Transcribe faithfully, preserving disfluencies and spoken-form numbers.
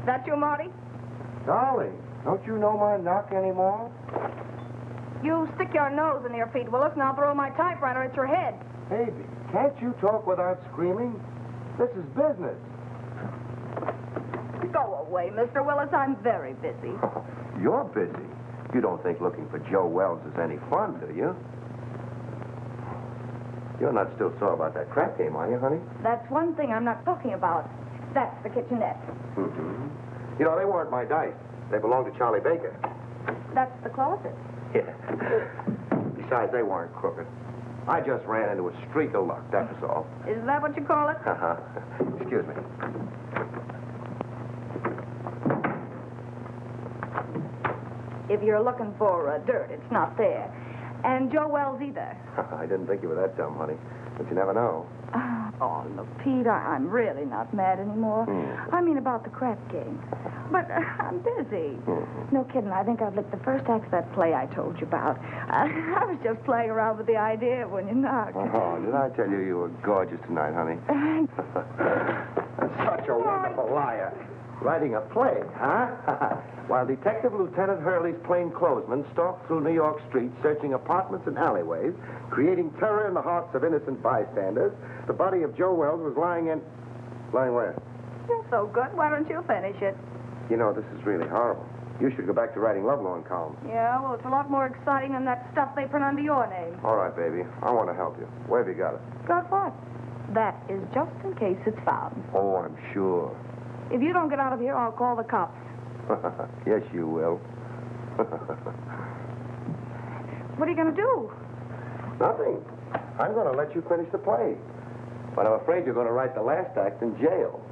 that you, Marty? Dolly, don't you know my knock anymore? You stick your nose in your feet, Willis, and I'll throw my typewriter at your head. Baby, can't you talk without screaming? This is business. Go away, Mister Willis. I'm very busy. You're busy. You don't think looking for Joe Wells is any fun, do you? You're not still sore about that crap game, are you, honey? That's one thing I'm not talking about. That's the kitchenette. Mm-hmm. You know, they weren't my dice. They belonged to Charlie Baker. That's the closet. Yeah. Besides, they weren't crooked. I just ran into a streak of luck, that was all. Is that what you call it? Uh-huh. Excuse me. If you're looking for uh, dirt, it's not there. And Joe Wells either. I didn't think you were that dumb, honey. But you never know. Oh, look, Pete, I, I'm really not mad anymore. Mm. I mean about the crap game. But uh, I'm busy. Mm-hmm. No kidding, I think I've licked the first act of that play I told you about. I, I was just playing around with the idea when you knocked. Oh, did I tell you you were gorgeous tonight, honey? Such a wonderful liar. Writing a play, huh? While Detective Lieutenant Hurley's plainclothesmen stalked through New York streets, searching apartments and alleyways, creating terror in the hearts of innocent bystanders, the body of Joe Wells was lying in... Lying where? You're so good. Why don't you finish it? You know, this is really horrible. You should go back to writing lovelorn columns. Yeah, well, it's a lot more exciting than that stuff they print under your name. All right, baby. I want to help you. Where have you got it? Got what? That is just in case it's found. Oh, I'm sure. If you don't get out of here, I'll call the cops. Yes, you will. What are you going to do? Nothing. I'm going to let you finish the play. But I'm afraid you're going to write the last act in jail.